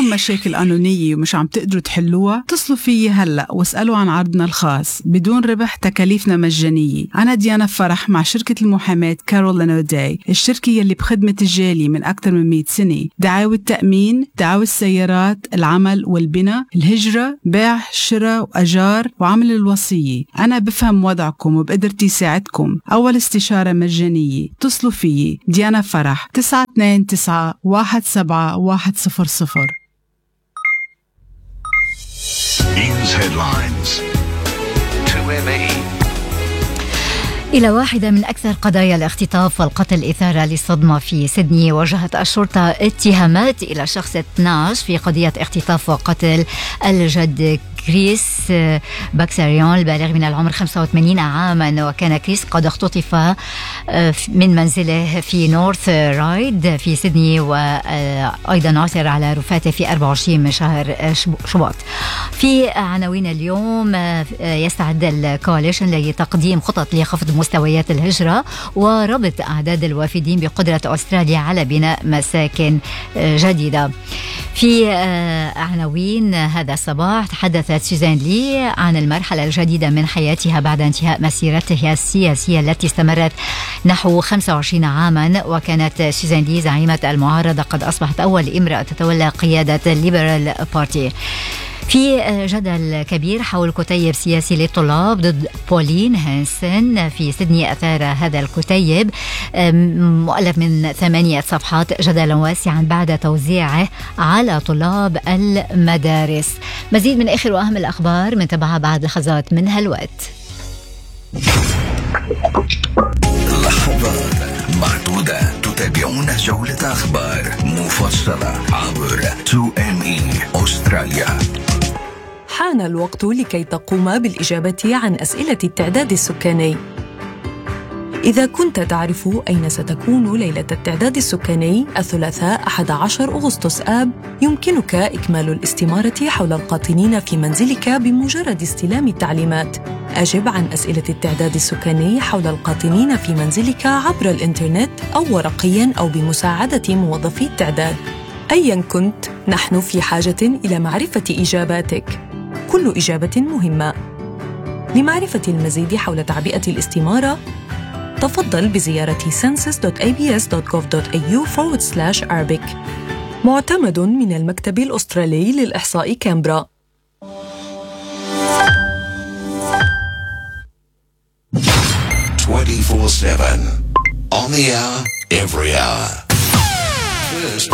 عندكم مشاكل قانونية ومش عم تقدروا تحلوها؟ اتصلوا فيي هلأ واسألوا عن عرضنا الخاص بدون ربح، تكاليفنا مجانية. أنا ديانا فرح مع شركة المحاماة كارول أوداي، الشركة يلي بخدمة الجالية من أكثر من 100 سنة. دعاوى التأمين، دعاوى السيارات، العمل والبناء، الهجرة، بيع، شراء وأجار، وعمل الوصية. أنا بفهم وضعكم وبقدرتي ساعدكم. أول استشارة مجانية. اتصلوا فيي ديانا فرح 929-17100. News headlines. 2ME. إلى واحدة من أكثر قضايا الاختطاف والقتل إثارة للصدمة في سيدني. وجهت الشرطة اتهامات إلى شخص 12 في قضية اختطاف وقتل الجد كريس باكساريون البالغ من العمر 85 عاما. وكان كريس قد اختطف من منزله في نورث رايد في سيدني، وأيضا عثر على رفاته في 24 من شهر شباط. في عناوين اليوم: يستعد الكواليشن لتقديم خطط لخفض مستويات الهجرة وربط أعداد الوافدين بقدرة أستراليا على بناء مساكن جديدة. في عناوين هذا الصباح: تحدثت سوزان لي عن المرحلة الجديدة من حياتها بعد انتهاء مسيرتها السياسية التي استمرت نحو 25 عاما. وكانت سوزان لي زعيمة المعارضة قد أصبحت أول امرأة تتولى قيادة الليبرال بارتي. في جدل كبير حول كتيب سياسي للطلاب ضد بولين هانسن في سيدني. أثار هذا الكتيب مؤلف من 8 صفحات جدلا واسعا بعد توزيعه على طلاب المدارس. مزيد من آخر وأهم الأخبار منتبعها بعد لحظات من هالوقت. لحظات معدودة تتابعون جولة أخبار مفصلة عبر 2ME أستراليا. حان الوقت لكي تقوم بالإجابة عن أسئلة التعداد السكاني. إذا كنت تعرف أين ستكون ليلة التعداد السكاني الثلاثاء 11 أغسطس آب، يمكنك إكمال الاستمارة حول القاطنين في منزلك بمجرد استلام التعليمات. أجب عن أسئلة التعداد السكاني حول القاطنين في منزلك عبر الإنترنت أو ورقياً أو بمساعدة موظفي التعداد. أياً كنت، نحن في حاجة إلى معرفة إجاباتك. كل إجابة مهمة. لمعرفة المزيد حول تعبئة الاستمارة، تفضل بزيارة census.abs.gov.au/Arabic. معتمد من المكتب الأسترالي للإحصاء كامبرا. 24/7 on the hour, every hour. First.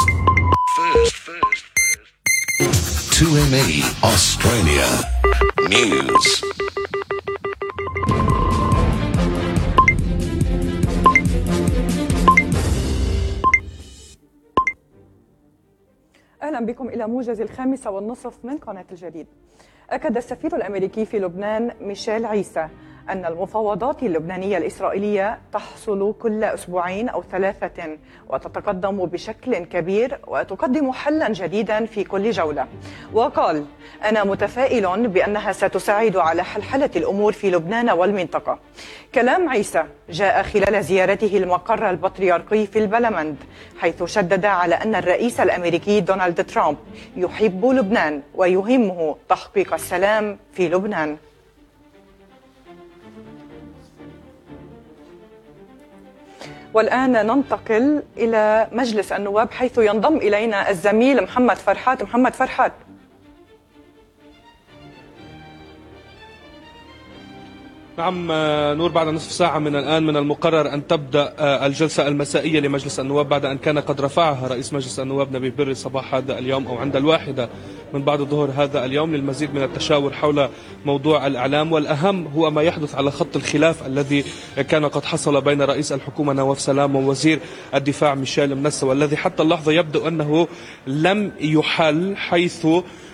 2ME Australia News. أهلا بكم إلى موجز 5:30 من قناة الجديد. أكد السفير الأمريكي في لبنان ميشيل عيسى أن المفاوضات اللبنانية الإسرائيلية تحصل كل أسبوعين أو 3 وتتقدم بشكل كبير وتقدم حلا جديدا في كل جولة. وقال: أنا متفائل بأنها ستساعد على حلحلة الأمور في لبنان والمنطقة. كلام عيسى جاء خلال زيارته المقر البطريركي في البلمند، حيث شدد على أن الرئيس الأمريكي دونالد ترامب يحب لبنان ويهمه تحقيق السلام في لبنان. والآن ننتقل إلى مجلس النواب، حيث ينضم إلينا الزميل محمد فرحات. محمد فرحات. نعم نور، بعد نصف ساعة من الآن من المقرر أن تبدأ الجلسة المسائية لمجلس النواب، بعد أن كان قد رفعها رئيس مجلس النواب نبيه بري صباح هذا اليوم أو عند 1 من بعد الظهر هذا اليوم، للمزيد من التشاور حول موضوع الإعلام. والأهم هو ما يحدث على خط الخلاف الذي كان قد حصل بين رئيس الحكومة نواف سلام ووزير الدفاع ميشيل منسى، والذي حتى اللحظة يبدو أنه لم يحل، حيث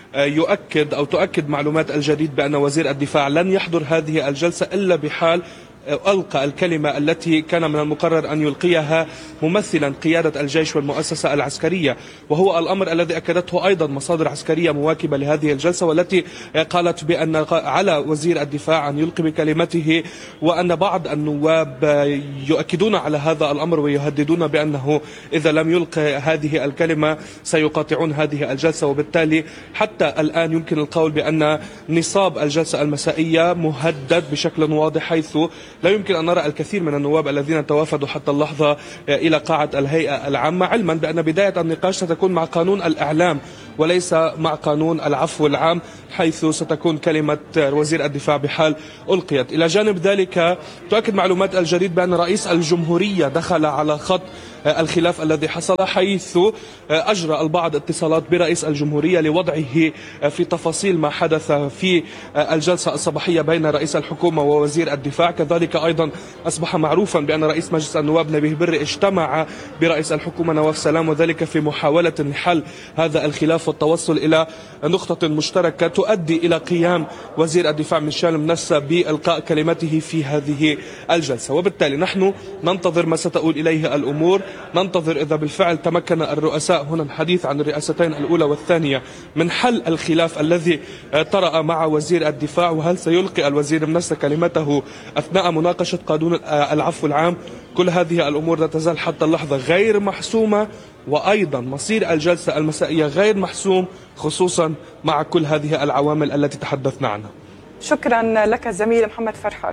تؤكد معلومات الجديد بأن وزير الدفاع لن يحضر هذه الجلسة إلا بحال ألقى الكلمة التي كان من المقرر أن يلقيها ممثلا قيادة الجيش والمؤسسة العسكرية، وهو الأمر الذي أكدته أيضا مصادر عسكرية مواكبة لهذه الجلسة، والتي قالت بأن على وزير الدفاع أن يلقي بكلمته، وأن بعض النواب يؤكدون على هذا الأمر ويهددون بأنه إذا لم يلقي هذه الكلمة سيقاطعون هذه الجلسة. وبالتالي حتى الآن يمكن القول بأن نصاب الجلسة المسائية مهدد بشكل واضح، حيث لا يمكن أن نرى الكثير من النواب الذين توافدوا حتى اللحظة إلى قاعة الهيئة العامة، علما بأن بداية النقاش ستكون مع قانون الإعلام وليس مع قانون العفو العام، حيث ستكون كلمة وزير الدفاع بحال ألقيت. إلى جانب ذلك تؤكد معلومات الجريد بأن رئيس الجمهورية دخل على خط الخلاف الذي حصل، حيث أجرى البعض اتصالات برئيس الجمهورية لوضعه في تفاصيل ما حدث في الجلسة الصباحية بين رئيس الحكومة ووزير الدفاع. كذلك أيضا أصبح معروفا بأن رئيس مجلس النواب نبيه بري اجتمع برئيس الحكومة نواف سلام، وذلك في محاولة لحل هذا الخلاف والتوصل إلى نقطة مشتركة تؤدي إلى قيام وزير الدفاع ميشيل منسى بإلقاء كلمته في هذه الجلسة. وبالتالي نحن ننتظر ما ستؤول إليه الأمور، ننتظر إذا بالفعل تمكن الرؤساء هنا الحديث عن الرئاستين الأولى والثانية من حل الخلاف الذي طرأ مع وزير الدفاع، وهل سيلقي الوزير منسى كلمته أثناء مناقشة قانون العفو العام. كل هذه الأمور لا تزال حتى اللحظة غير محسومة، وأيضا مصير الجلسة المسائية غير محسوم، خصوصا مع كل هذه العوامل التي تحدثنا عنها. شكرا لك زميل محمد فرحات.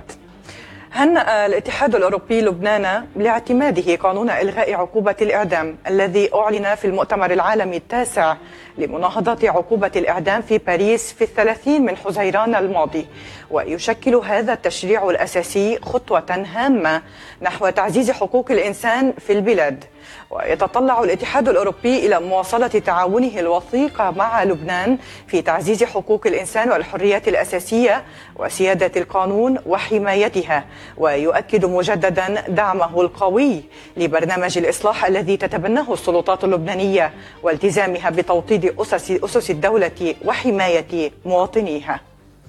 هنأ الاتحاد الأوروبي لبنان لاعتماده قانون إلغاء عقوبة الإعدام الذي أعلن في المؤتمر العالمي التاسع لمناهضة عقوبة الإعدام في باريس في 30 من حزيران الماضي، ويشكل هذا التشريع الأساسي خطوة هامة نحو تعزيز حقوق الإنسان في البلاد. ويتطلع الاتحاد الأوروبي إلى مواصلة تعاونه الوثيق مع لبنان في تعزيز حقوق الإنسان والحريات الأساسية وسيادة القانون وحمايتها، ويؤكد مجددا دعمه القوي لبرنامج الإصلاح الذي تتبناه السلطات اللبنانية والتزامها بتوطيد أسس الدولة وحماية مواطنيها.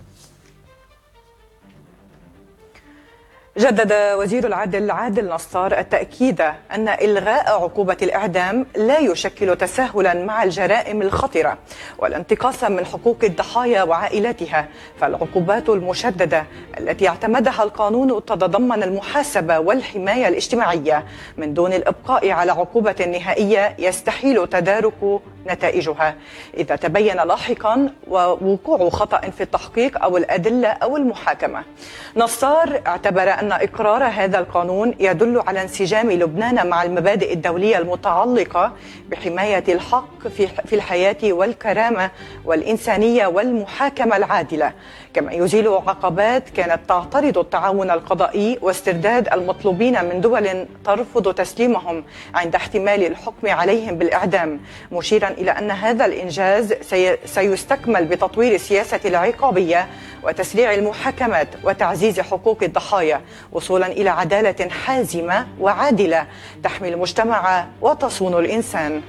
جدد وزير العدل عادل نصار التأكيد أن إلغاء عقوبة الإعدام لا يشكل تساهلا مع الجرائم الخطرة ولا انتقاصا من حقوق الضحايا وعائلاتها، فالعقوبات المشددة التي اعتمدها القانون تتضمن المحاسبة والحماية الاجتماعية من دون الإبقاء على عقوبة نهائية يستحيل تدارك نتائجها إذا تبين لاحقا ووقوع خطأ في التحقيق أو الأدلة أو المحاكمة. نصار اعتبر أن إقرار هذا القانون يدل على انسجام لبنان مع المبادئ الدولية المتعلقة بحماية الحق في الحياة والكرامة والإنسانية والمحاكمة العادلة، كما يزيل عقبات كانت تعترض التعاون القضائي واسترداد المطلوبين من دول ترفض تسليمهم عند احتمال الحكم عليهم بالإعدام، مشيرا إلى أن هذا الإنجاز سيستكمل بتطوير السياسة العقابية وتسريع المحاكمات وتعزيز حقوق الضحايا وصولا إلى عدالة حازمة وعادلة تحمي المجتمع وتصون الإنسان.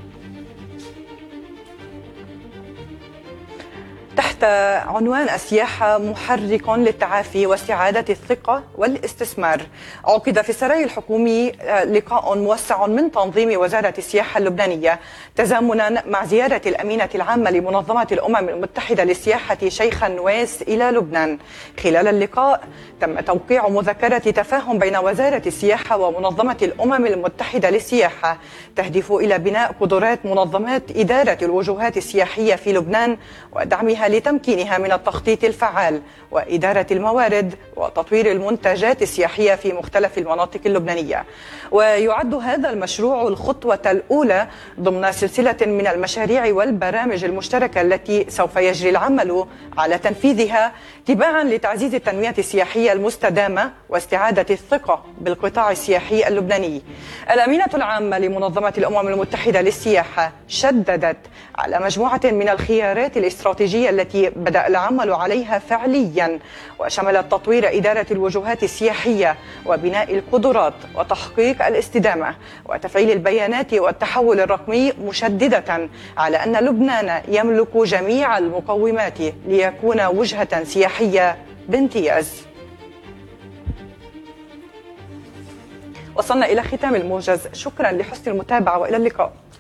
تحت عنوان السياحة محرك للتعافي واستعادة الثقة والاستثمار، عقد في السراي الحكومي لقاء موسع من تنظيم وزارة السياحة اللبنانية تزامنا مع زيارة الأمينة العامة لمنظمة الأمم المتحدة للسياحة شيخ نويس إلى لبنان. خلال اللقاء تم توقيع مذكرة تفاهم بين وزارة السياحة ومنظمة الأمم المتحدة للسياحة تهدف إلى بناء قدرات منظمات إدارة الوجهات السياحية في لبنان ودعمها لتمكينها من التخطيط الفعال وإدارة الموارد وتطوير المنتجات السياحية في مختلف المناطق اللبنانية. ويعد هذا المشروع الخطوة الأولى ضمن سلسلة من المشاريع والبرامج المشتركة التي سوف يجري العمل على تنفيذها تباعا لتعزيز التنمية السياحية المستدامة واستعادة الثقة بالقطاع السياحي اللبناني. الأمينة العامة لمنظمة الأمم المتحدة للسياحة شددت على مجموعة من الخيارات الاستراتيجية التي بدأ العمل عليها فعليا، وشملت تطوير إدارة الوجهات السياحية وبناء القدرات وتحقيق الاستدامة وتفعيل البيانات والتحول الرقمي، مشددة على أن لبنان يملك جميع المقومات ليكون وجهة سياحية بامتياز. وصلنا إلى ختام الموجز، شكرا لحسن المتابعة وإلى اللقاء.